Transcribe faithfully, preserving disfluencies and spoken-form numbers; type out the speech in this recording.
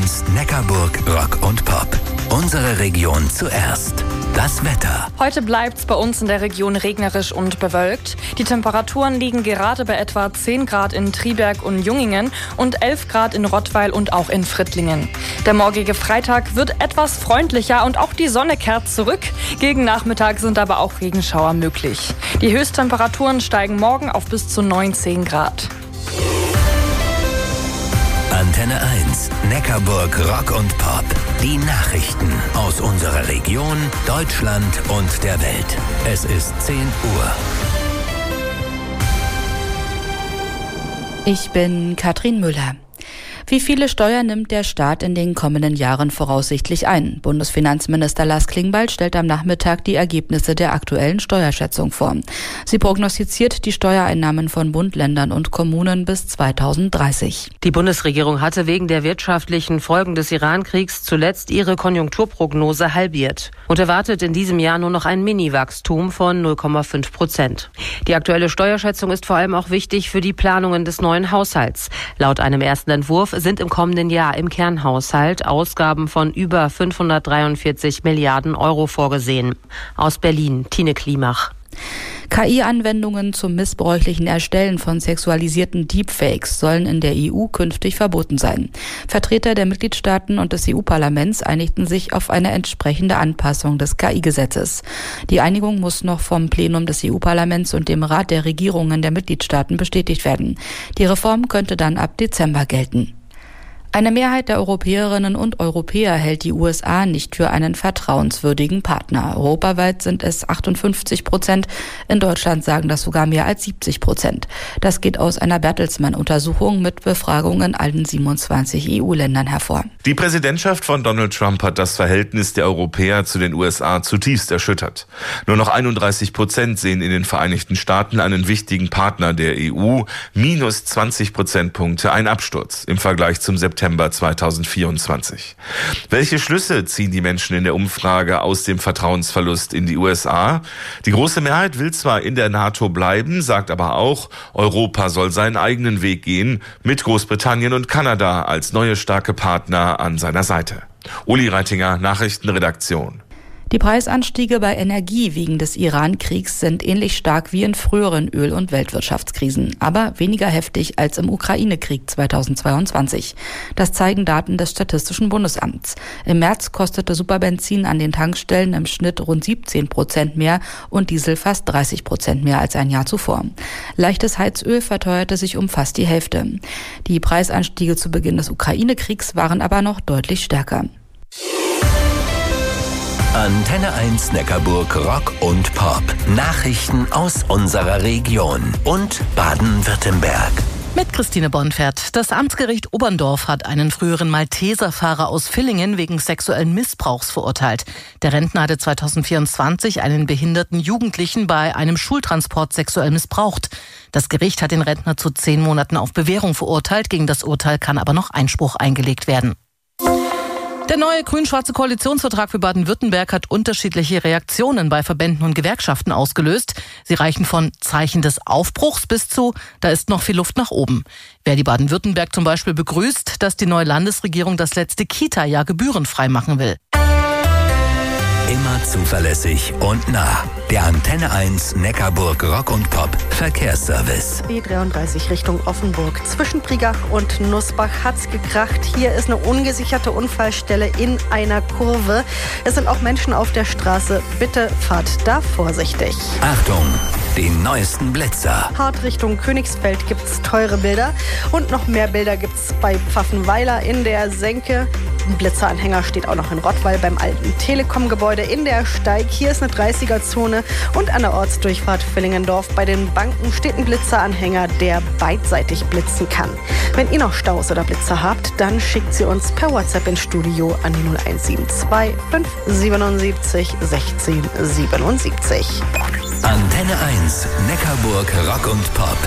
eins Neckarburg Rock und Pop. Unsere Region zuerst. Das Wetter. Heute bleibt es bei uns in der Region regnerisch und bewölkt. Die Temperaturen liegen gerade bei etwa zehn Grad in Triberg und Jungingen und elf Grad in Rottweil und auch in Frittlingen. Der morgige Freitag wird etwas freundlicher und auch die Sonne kehrt zurück. Gegen Nachmittag sind aber auch Regenschauer möglich. Die Höchsttemperaturen steigen morgen auf bis zu neunzehn Grad. Antenne eins, Neckarburg Rock und Pop. Die Nachrichten aus unserer Region, Deutschland und der Welt. Es ist zehn Uhr. Ich bin Katrin Müller. Wie viele Steuern nimmt der Staat in den kommenden Jahren voraussichtlich ein? Bundesfinanzminister Lars Klingbeil stellt am Nachmittag die Ergebnisse der aktuellen Steuerschätzung vor. Sie prognostiziert die Steuereinnahmen von Bund, Ländern und Kommunen bis zweitausenddreißig. Die Bundesregierung hatte wegen der wirtschaftlichen Folgen des Iran-Kriegs zuletzt ihre Konjunkturprognose halbiert und erwartet in diesem Jahr nur noch ein Mini-Wachstum von null Komma fünf Prozent. Die aktuelle Steuerschätzung ist vor allem auch wichtig für die Planungen des neuen Haushalts. Laut einem ersten Entwurf sind im kommenden Jahr im Kernhaushalt Ausgaben von über fünfhundertdreiundvierzig Milliarden Euro vorgesehen. Aus Berlin, Tine Klimach. K I-Anwendungen zum missbräuchlichen Erstellen von sexualisierten Deepfakes sollen in der E U künftig verboten sein. Vertreter der Mitgliedstaaten und des E U-Parlaments einigten sich auf eine entsprechende Anpassung des K I-Gesetzes. Die Einigung muss noch vom Plenum des E U-Parlaments und dem Rat der Regierungen der Mitgliedstaaten bestätigt werden. Die Reform könnte dann ab Dezember gelten. Eine Mehrheit der Europäerinnen und Europäer hält die U S A nicht für einen vertrauenswürdigen Partner. Europaweit sind es achtundfünfzig Prozent. In Deutschland sagen das sogar mehr als siebzig Prozent. Das geht aus einer Bertelsmann-Untersuchung mit Befragungen in allen siebenundzwanzig E U-Ländern hervor. Die Präsidentschaft von Donald Trump hat das Verhältnis der Europäer zu den U S A zutiefst erschüttert. Nur noch einunddreißig Prozent sehen in den Vereinigten Staaten einen wichtigen Partner der E U. Minus zwanzig Prozentpunkte, ein Absturz im Vergleich zum September zweitausendvierundzwanzig. Welche Schlüsse ziehen die Menschen in der Umfrage aus dem Vertrauensverlust in die U S A? Die große Mehrheit will zwar in der NATO bleiben, sagt aber auch, Europa soll seinen eigenen Weg gehen, mit Großbritannien und Kanada als neue starke Partner an seiner Seite. Uli Reitinger, Nachrichtenredaktion. Die Preisanstiege bei Energie wegen des Iran-Kriegs sind ähnlich stark wie in früheren Öl- und Weltwirtschaftskrisen, aber weniger heftig als im Ukraine-Krieg zweitausendzweiundzwanzig. Das zeigen Daten des Statistischen Bundesamts. Im März kostete Superbenzin an den Tankstellen im Schnitt rund siebzehn Prozent mehr und Diesel fast dreißig Prozent mehr als ein Jahr zuvor. Leichtes Heizöl verteuerte sich um fast die Hälfte. Die Preisanstiege zu Beginn des Ukraine-Kriegs waren aber noch deutlich stärker. Antenne eins Neckarburg Rock und Pop. Nachrichten aus unserer Region und Baden-Württemberg. Mit Christine Bonfert. Das Amtsgericht Oberndorf hat einen früheren Malteserfahrer aus Villingen wegen sexuellen Missbrauchs verurteilt. Der Rentner hatte zweitausendvierundzwanzig einen behinderten Jugendlichen bei einem Schultransport sexuell missbraucht. Das Gericht hat den Rentner zu zehn Monaten auf Bewährung verurteilt. Gegen das Urteil kann aber noch Einspruch eingelegt werden. Der neue grün-schwarze Koalitionsvertrag für Baden-Württemberg hat unterschiedliche Reaktionen bei Verbänden und Gewerkschaften ausgelöst. Sie reichen von Zeichen des Aufbruchs bis zu, da ist noch viel Luft nach oben. Wer die Baden-Württemberg zum Beispiel begrüßt, dass die neue Landesregierung das letzte Kita-Jahr gebührenfrei machen will. Immer zuverlässig und nah. Der Antenne eins Neckarburg Rock und Pop Verkehrsservice. B dreiunddreißig Richtung Offenburg. Zwischen Prigach und Nussbach hat's gekracht. Hier ist eine ungesicherte Unfallstelle in einer Kurve. Es sind auch Menschen auf der Straße. Bitte fahrt da vorsichtig. Achtung, den neuesten Blitzer. Hart Richtung Königsfeld gibt's teure Bilder. Und noch mehr Bilder gibt's bei Pfaffenweiler in der Senke. Ein Blitzeranhänger steht auch noch in Rottweil beim alten Telekom-Gebäude in der Steig. Hier ist eine dreißiger-Zone und an der Ortsdurchfahrt Villingendorf bei den Banken steht ein Blitzeranhänger, der beidseitig blitzen kann. Wenn ihr noch Staus oder Blitzer habt, dann schickt sie uns per WhatsApp ins Studio an die null eins sieben zwei fünf siebenundsiebzig sechzehn siebenundsiebzig. Antenne eins Neckarburg Rock und Pop.